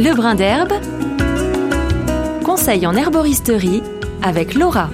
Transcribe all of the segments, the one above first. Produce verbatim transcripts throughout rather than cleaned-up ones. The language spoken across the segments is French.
Le brin d'herbe, conseil en herboristerie avec Laura.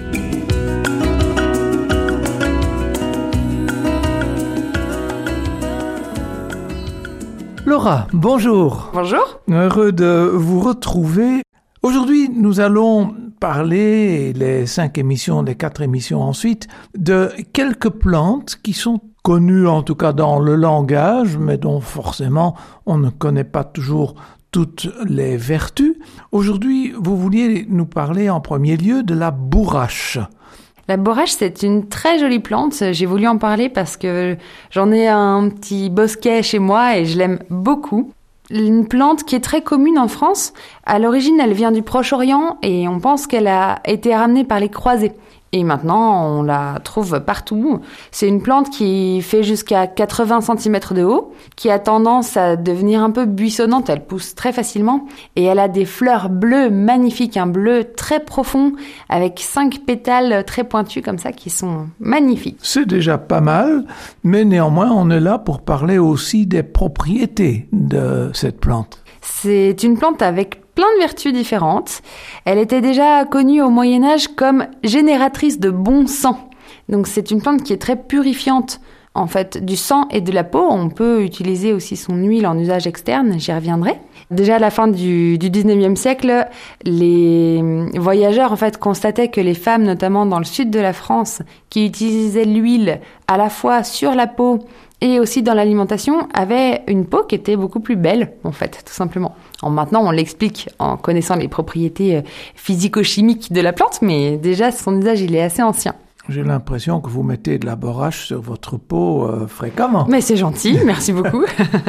Laura, bonjour. Bonjour. Heureux de vous retrouver. Aujourd'hui, nous allons parler, les cinq émissions, les quatre émissions ensuite, de quelques plantes qui sont connues en tout cas dans le langage, mais dont forcément on ne connaît pas toujours toutes les vertus. Aujourd'hui, vous vouliez nous parler en premier lieu de la bourrache. La bourrache, c'est une très jolie plante. J'ai voulu en parler parce que j'en ai un petit bosquet chez moi et je l'aime beaucoup. Une plante qui est très commune en France. À l'origine, elle vient du Proche-Orient et on pense qu'elle a été ramenée par les croisés. Et maintenant, on la trouve partout. C'est une plante qui fait jusqu'à quatre-vingts centimètres de haut, qui a tendance à devenir un peu buissonnante. Elle pousse très facilement et elle a des fleurs bleues magnifiques, un bleu très profond avec cinq pétales très pointus comme ça qui sont magnifiques. C'est déjà pas mal, mais néanmoins, on est là pour parler aussi des propriétés de cette plante. C'est une plante avec plein de vertus différentes. Elle était déjà connue au Moyen-Âge comme génératrice de bon sang. Donc c'est une plante qui est très purifiante en fait du sang et de la peau. On peut utiliser aussi son huile en usage externe, j'y reviendrai. Déjà à la fin du, du dix-neuvième siècle, les voyageurs en fait constataient que les femmes, notamment dans le sud de la France, qui utilisaient l'huile à la fois sur la peau et aussi dans l'alimentation, avait une peau qui était beaucoup plus belle, en fait, tout simplement. Alors maintenant, on l'explique en connaissant les propriétés physico-chimiques de la plante, mais déjà, son usage, il est assez ancien. J'ai l'impression que vous mettez de la bourrache sur votre peau euh, fréquemment. Mais c'est gentil, merci beaucoup.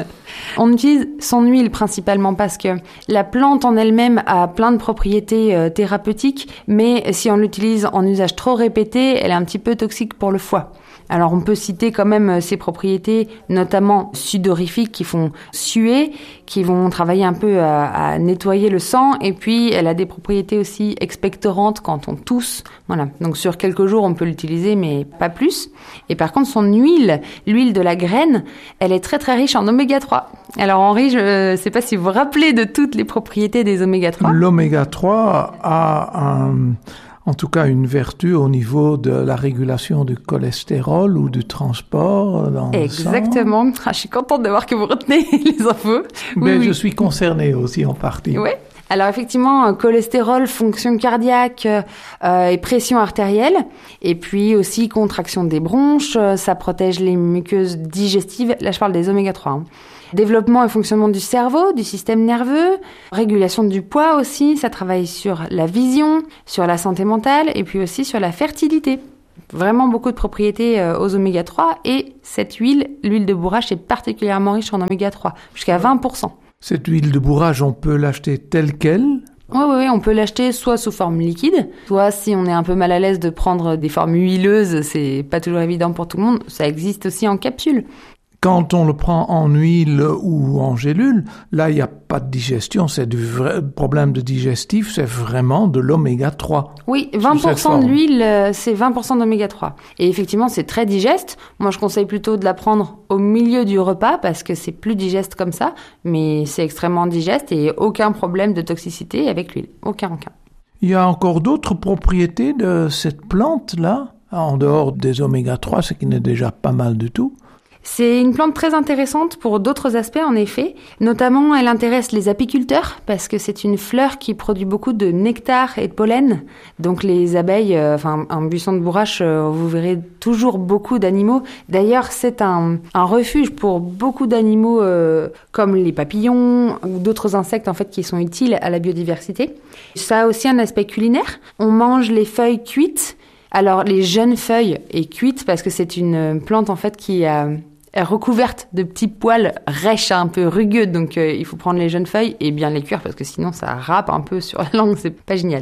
On utilise son huile principalement parce que la plante en elle-même a plein de propriétés euh, thérapeutiques, mais si on l'utilise en usage trop répété, elle est un petit peu toxique pour le foie. Alors on peut citer quand même ses propriétés, notamment sudorifiques qui font suer, qui vont travailler un peu à, à nettoyer le sang, et puis elle a des propriétés aussi expectorantes quand on tousse. Voilà, donc sur quelques jours on peut l'utiliser, mais pas plus. Et par contre son huile, l'huile de la graine, elle est très très riche en oméga trois. Alors Henri, je ne sais pas si vous vous rappelez de toutes les propriétés des oméga trois. L'oméga trois a un... en tout cas une vertu au niveau de la régulation du cholestérol ou du transport dans Exactement. le sang. Ah, je suis contente de voir que vous retenez les infos. Mais oui, je oui. suis concernée aussi en partie. Oui. Alors effectivement, cholestérol, fonction cardiaque euh, et pression artérielle, et puis aussi contraction des bronches, ça protège les muqueuses digestives. Là, je parle des oméga trois. Hein. Développement et fonctionnement du cerveau, du système nerveux, régulation du poids aussi, ça travaille sur la vision, sur la santé mentale et puis aussi sur la fertilité. Vraiment beaucoup de propriétés aux oméga trois et cette huile, l'huile de bourrache, est particulièrement riche en oméga trois, jusqu'à vingt pour cent. Cette huile de bourrache, on peut l'acheter telle qu'elle ? Oui, oui, oui, on peut l'acheter soit sous forme liquide, soit si on est un peu mal à l'aise de prendre des formes huileuses, c'est pas toujours évident pour tout le monde, ça existe aussi en capsule. Quand on le prend en huile ou en gélule, là, il n'y a pas de digestion, c'est du vrai problème de digestif, c'est vraiment de l'oméga trois. Oui, vingt pour cent de l'huile, c'est vingt pour cent d'oméga trois. Et effectivement, c'est très digeste. Moi, je conseille plutôt de la prendre au milieu du repas parce que c'est plus digeste comme ça, mais c'est extrêmement digeste et aucun problème de toxicité avec l'huile. Aucun, aucun. Il y a encore d'autres propriétés de cette plante-là, en dehors des oméga trois, ce qui n'est déjà pas mal du tout. C'est une plante très intéressante pour d'autres aspects, en effet. Notamment, elle intéresse les apiculteurs parce que c'est une fleur qui produit beaucoup de nectar et de pollen. Donc, les abeilles, euh, enfin, un buisson de bourrache, euh, vous verrez toujours beaucoup d'animaux. D'ailleurs, c'est un, un refuge pour beaucoup d'animaux euh, comme les papillons ou d'autres insectes, en fait, qui sont utiles à la biodiversité. Ça a aussi un aspect culinaire. On mange les feuilles cuites. Alors, les jeunes feuilles et cuites parce que c'est une plante, en fait, qui a... est recouverte de petits poils rêches, un peu rugueux, donc euh, il faut prendre les jeunes feuilles et bien les cuire parce que sinon ça râpe un peu sur la langue, c'est pas génial.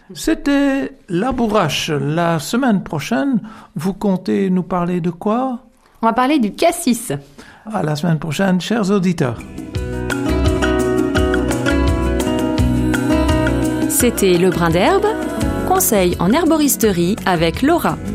C'était la bourrache. La semaine prochaine, vous comptez nous parler de quoi ? On va parler du cassis. À la semaine prochaine, chers auditeurs. C'était Le Brin d'herbe, conseil en herboristerie avec Laura.